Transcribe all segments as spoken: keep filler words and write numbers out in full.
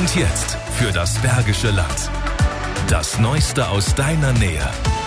Und jetzt für das Bergische Land. Das Neueste aus deiner Nähe.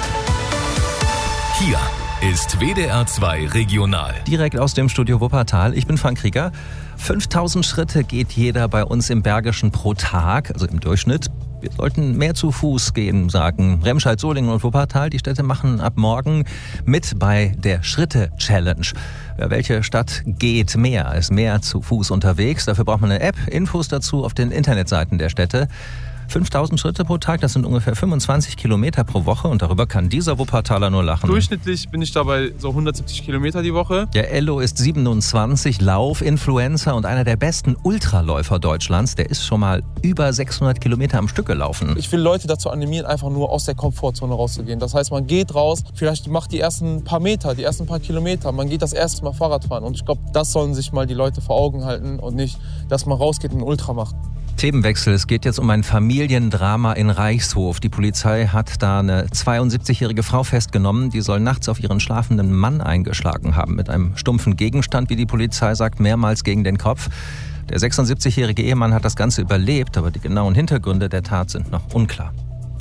Hier ist W D R zwei Regional. Direkt aus dem Studio Wuppertal. Ich bin Frank Krieger. fünftausend Schritte geht jeder bei uns im Bergischen pro Tag, also im Durchschnitt. Wir sollten mehr zu Fuß gehen, sagen Remscheid, Solingen und Wuppertal. Die Städte machen ab morgen mit bei der Schritte-Challenge. Welche Stadt geht mehr, ist mehr zu Fuß unterwegs? Dafür braucht man eine App. Infos dazu auf den Internetseiten der Städte. fünftausend Schritte pro Tag, das sind ungefähr fünfundzwanzig Kilometer pro Woche und darüber kann dieser Wuppertaler nur lachen. Durchschnittlich bin ich dabei so hundertsiebzig Kilometer die Woche. Der Ello ist siebenundzwanzig, Lauf-Influencer und einer der besten Ultraläufer Deutschlands. Der ist schon mal über sechshundert Kilometer am Stück gelaufen. Ich will Leute dazu animieren, einfach nur aus der Komfortzone rauszugehen. Das heißt, man geht raus, vielleicht macht die ersten paar Meter, die ersten paar Kilometer. Man geht das erste Mal Fahrrad fahren und ich glaube, das sollen sich mal die Leute vor Augen halten und nicht, dass man rausgeht und ein Ultra macht. Themenwechsel. Es geht jetzt um ein Familiendrama in Reichshof. Die Polizei hat da eine zweiundsiebzigjährige Frau festgenommen. Die soll nachts auf ihren schlafenden Mann eingeschlagen haben. Mit einem stumpfen Gegenstand, wie die Polizei sagt, mehrmals gegen den Kopf. Der sechsundsiebzigjährige Ehemann hat das Ganze überlebt, aber die genauen Hintergründe der Tat sind noch unklar.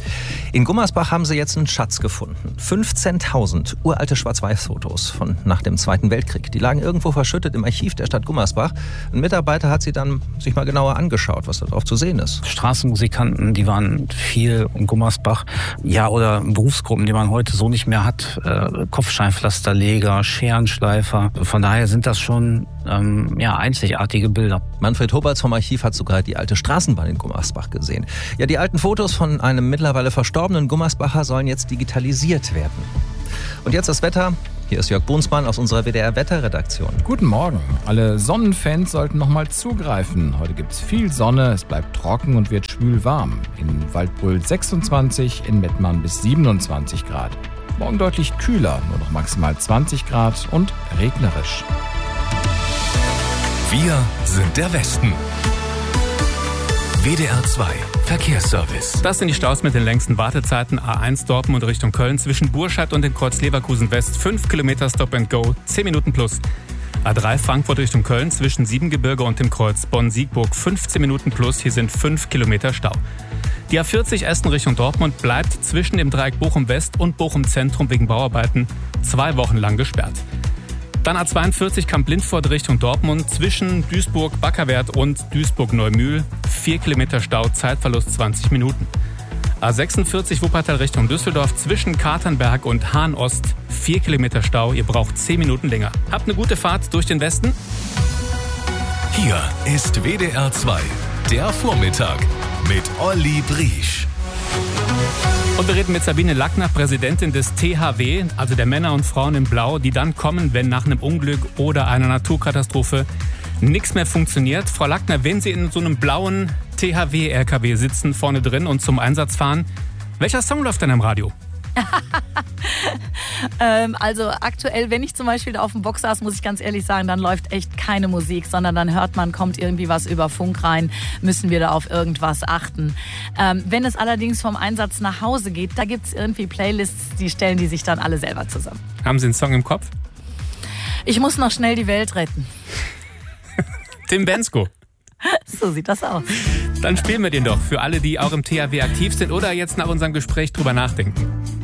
In Gummersbach haben sie jetzt einen Schatz gefunden. fünfzehntausend uralte Schwarz-Weiß-Fotos von nach dem Zweiten Weltkrieg. Die lagen irgendwo verschüttet im Archiv der Stadt Gummersbach. Ein Mitarbeiter hat sie dann sich mal genauer angeschaut, was da drauf zu sehen ist. Straßenmusikanten, die waren viel in Gummersbach. Ja, oder Berufsgruppen, die man heute so nicht mehr hat. Äh, Kopfsteinpflasterleger, Scherenschleifer. Von daher sind das schon ähm, ja, einzigartige Bilder. Manfred Hoberts vom Archiv hat sogar die alte Straßenbahn in Gummersbach gesehen. Ja, die alten Fotos von einem mittlerweile verstorbenen Gummersbacher sollen jetzt digitalisiert werden. Und jetzt das Wetter. Hier ist Jörg Brunsmann aus unserer W D R-Wetterredaktion. Guten Morgen. Alle Sonnenfans sollten noch mal zugreifen. Heute gibt es viel Sonne, es bleibt trocken und wird schwül warm. In Waldbröl sechsundzwanzig, in Mettmann bis siebenundzwanzig Grad. Morgen deutlich kühler, nur noch maximal zwanzig Grad und regnerisch. Wir sind der Westen. W D R zwei Verkehrsservice. Das sind die Staus mit den längsten Wartezeiten. A eins Dortmund Richtung Köln zwischen Burscheid und dem Kreuz Leverkusen West. fünf Kilometer Stop and Go, zehn Minuten plus. A drei Frankfurt Richtung Köln zwischen Siebengebirge und dem Kreuz Bonn-Siegburg. fünfzehn Minuten plus, hier sind fünf Kilometer Stau. Die A vierzig Essen Richtung Dortmund bleibt zwischen dem Dreieck Bochum West und Bochum Zentrum wegen Bauarbeiten zwei Wochen lang gesperrt. Dann A zweiundvierzig Kamp-Lindfort Richtung Dortmund zwischen Duisburg-Backerwerth und Duisburg-Neumühl. vier Kilometer Stau, Zeitverlust zwanzig Minuten. A sechsundvierzig Wuppertal Richtung Düsseldorf zwischen Katernberg und Hahn-Ost. vier Kilometer Stau, ihr braucht zehn Minuten länger. Habt eine gute Fahrt durch den Westen. Hier ist W D R zwei, der Vormittag mit Olli Briesch. Und wir reden mit Sabine Lackner, Präsidentin des T H W, also der Männer und Frauen in Blau, die dann kommen, wenn nach einem Unglück oder einer Naturkatastrophe nichts mehr funktioniert. Frau Lackner, wenn Sie in so einem blauen T H W-R K W sitzen, vorne drin und zum Einsatz fahren, welcher Song läuft dann im Radio? ähm, also aktuell, wenn ich zum Beispiel da auf dem Box saß, muss ich ganz ehrlich sagen, dann läuft echt keine Musik, sondern dann hört man, kommt irgendwie was über Funk rein, müssen wir da auf irgendwas achten. Ähm, wenn es allerdings vom Einsatz nach Hause geht, da gibt es irgendwie Playlists, die stellen die sich dann alle selber zusammen. Haben Sie einen Song im Kopf? Ich muss noch schnell die Welt retten. Tim Bendzko. So sieht das aus. Dann spielen wir den doch für alle, die auch im T H W aktiv sind oder jetzt nach unserem Gespräch drüber nachdenken.